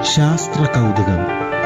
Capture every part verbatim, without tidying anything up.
ശാസ്ത്ര കൗതുകം.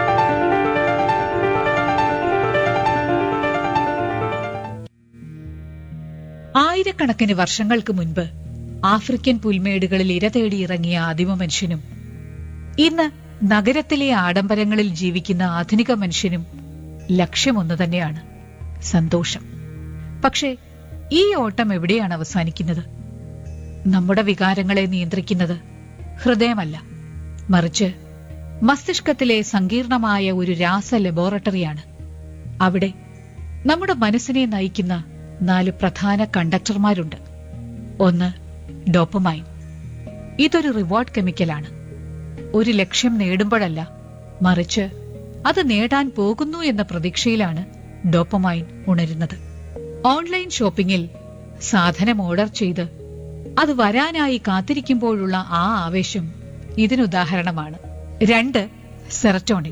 ആയിരക്കണക്കിന് വർഷങ്ങൾക്ക് മുൻപ് ആഫ്രിക്കൻ പുൽമേടുകളിൽ ഇര തേടിയിറങ്ങിയ ആദിമ മനുഷ്യനും ഇന്ന് നഗരത്തിലെ ആഡംബരങ്ങളിൽ ജീവിക്കുന്ന ആധുനിക മനുഷ്യനും ലക്ഷ്യമൊന്നു തന്നെയാണ്: സന്തോഷം. പക്ഷേ ഈ ഓട്ടം എവിടെയാണ് അവസാനിക്കുന്നത്? നമ്മുടെ വികാരങ്ങളെ നിയന്ത്രിക്കുന്നത് ഹൃദയമല്ല, മറിച്ച് മസ്തിഷ്കത്തിലെ സങ്കീർണമായ ഒരു രാസ ലബോറട്ടറിയാണ്. അവിടെ നമ്മുടെ മനസ്സിനെ നയിക്കുന്ന നാല് പ്രധാന കണ്ടക്ടർമാരുണ്ട്. ഒന്ന് ഡോപ്പമൈൻ. ഇതൊരു റിവാർഡ് കെമിക്കലാണ്. ഒരു ലക്ഷ്യം നേടുമ്പോഴല്ല, മറിച്ച് അത് നേടാൻ പോകുന്നു എന്ന പ്രതീക്ഷയിലാണ് ഡോപ്പമൈൻ ഉണരുന്നത്. ഓൺലൈൻ ഷോപ്പിംഗിൽ സാധനം ഓർഡർ ചെയ്ത് അത് വരാനായി കാത്തിരിക്കുമ്പോഴുള്ള ആ ആവേശം ഇതിനുദാഹരണമാണ്. രണ്ട് സെറട്ടോണിൻ.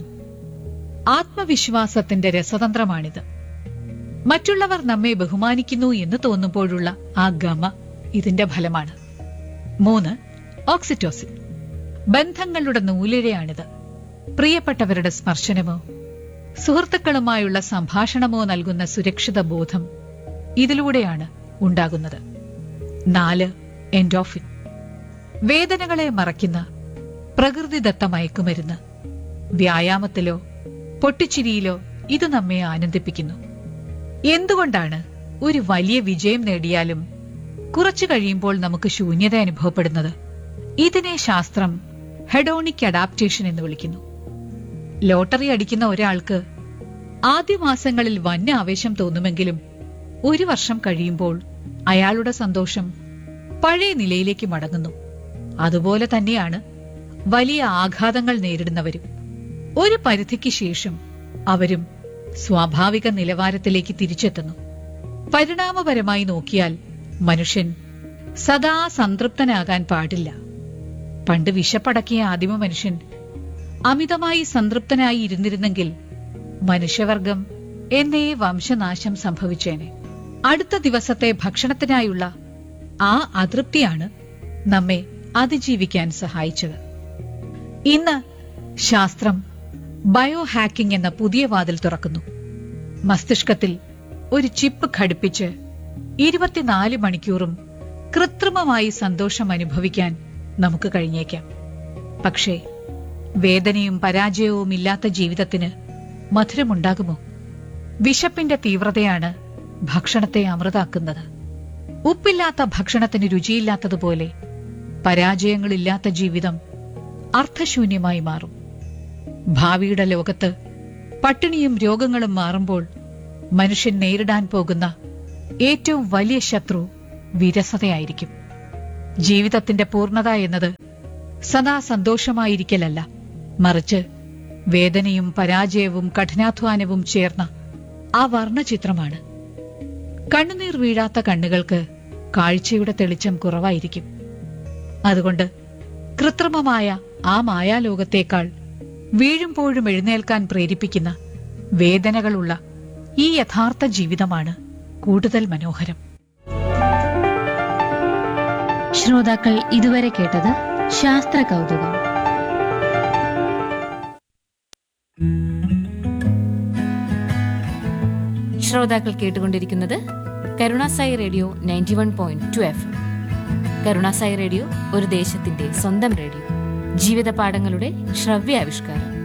ആത്മവിശ്വാസത്തിന്റെ രസതന്ത്രമാണിത്. മറ്റുള്ളവർ നമ്മെ ബഹുമാനിക്കുന്നു എന്ന് തോന്നുമ്പോഴുള്ള ആ ഗമ ഇതിന്റെ ഫലമാണ്. മൂന്ന് ഓക്സിറ്റോസിൻ. ബന്ധങ്ങളുടെ നൂലിഴയാണിത്. പ്രിയപ്പെട്ടവരുടെ സ്പർശനമോ സുഹൃത്തുക്കളുമായുള്ള സംഭാഷണമോ നൽകുന്ന സുരക്ഷിത ബോധം ഇതിലൂടെയാണ് ഉണ്ടാകുന്നത്. നാല് എൻഡോർഫിൻ. വേദനകളെ മറയ്ക്കുന്ന പ്രകൃതിദത്ത മയക്കുമരുന്ന്. വ്യായാമത്തിലോ പൊട്ടിച്ചിരിയിലോ ഇത് നമ്മെ ആനന്ദിപ്പിക്കുന്നു. എന്തുകൊണ്ടാണ് ഒരു വലിയ വിജയം നേടിയാലും കുറച്ചു കഴിയുമ്പോൾ നമുക്ക് ശൂന്യത അനുഭവപ്പെടുന്നത്? ഇതിനെ ശാസ്ത്രം ഹെഡോണിക് അഡാപ്റ്റേഷൻ എന്ന് വിളിക്കുന്നു. ലോട്ടറി അടിക്കുന്ന ഒരാൾക്ക് ആദ്യ മാസങ്ങളിൽ വൻ ആവേശം തോന്നുമെങ്കിലും ഒരു വർഷം കഴിയുമ്പോൾ അയാളുടെ സന്തോഷം പഴയ നിലയിലേക്ക് മടങ്ങുന്നു. അതുപോലെ തന്നെയാണ് വലിയ ആഘാതങ്ങൾ നേരിടുന്നവരും. ഒരു പരിധിക്ക് ശേഷം അവരും സ്വാഭാവിക നിലവാരത്തിലേക്ക് തിരിച്ചെത്തുന്നു. പരിണാമപരമായി നോക്കിയാൽ മനുഷ്യൻ സദാ സംതൃപ്തനാകാൻ പാടില്ല. പണ്ട് വിശപ്പടക്കിയ ആദിമ മനുഷ്യൻ അമിതമായി സംതൃപ്തനായി ഇരുന്നിരുന്നെങ്കിൽ മനുഷ്യവർഗം എന്നേ വംശനാശം സംഭവിച്ചേനെ. അടുത്ത ദിവസത്തെ ഭക്ഷണത്തിനായുള്ള ആ അതൃപ്തിയാണ് നമ്മെ അതിജീവിക്കാൻ സഹായിച്ചത്. ഇന്ന് ശാസ്ത്രം ബയോ ഹാക്കിംഗ് എന്ന പുതിയ വാതിൽ തുറക്കുന്നു. മസ്തിഷ്കത്തിൽ ഒരു ചിപ്പ് ഘടിപ്പിച്ച് ഇരുപത്തിനാല് മണിക്കൂറും കൃത്രിമമായി സന്തോഷം അനുഭവിക്കാൻ നമുക്ക് കഴിഞ്ഞേക്കാം. പക്ഷേ വേദനയും പരാജയവും ഇല്ലാത്ത ജീവിതത്തിന് മധുരമുണ്ടാകുമോ? വിശപ്പിന്റെ തീവ്രതയാണ് ഭക്ഷണത്തെ അമൃതാക്കുന്നത്. ഉപ്പില്ലാത്ത ഭക്ഷണത്തിന് രുചിയില്ലാത്തതുപോലെ പരാജയങ്ങളില്ലാത്ത ജീവിതം അർത്ഥശൂന്യമായി മാറും. ഭാവിയുടെ ലോകത്ത് പട്ടിണിയും രോഗങ്ങളും മാറുമ്പോൾ മനുഷ്യൻ നേരിടാൻ പോകുന്ന ഏറ്റവും വലിയ ശത്രു വിരസതയായിരിക്കും. ജീവിതത്തിന്റെ പൂർണ്ണത എന്നത് സദാ സന്തോഷമായിരിക്കലല്ല, മറിച്ച് വേദനയും പരാജയവും കഠിനാധ്വാനവും ചേർന്ന ആ വർണ്ണചിത്രമാണ്. കണ്ണുനീർ വീഴാത്ത കണ്ണുകൾക്ക് കാഴ്ചയുടെ തെളിച്ചം കുറവായിരിക്കും. അതുകൊണ്ട് കൃത്രിമമായ ആ മായാലോകത്തേക്കാൾ വീഴുമ്പോഴും എഴുന്നേൽക്കാൻ പ്രേരിപ്പിക്കുന്ന വേദനകളുള്ള ഈ യഥാർത്ഥ ജീവിതമാണ് കൂടുതൽ മനോഹരം. ശ്രോതാക്കൾ ഇതുവരെ കേട്ടത് ശാസ്ത്ര കൗതുകം. ശ്രോതാക്കൾ കേട്ടുകൊണ്ടിരിക്കുന്നത് Karunasai radio ninety one point two F. Karunasai radio ഒരു ദേശത്തിന്റെ സ്വന്തം റേഡിയോ. ജീവിത പാഠങ്ങളുടെ ശ്രവ്യാവിഷ്കാരം.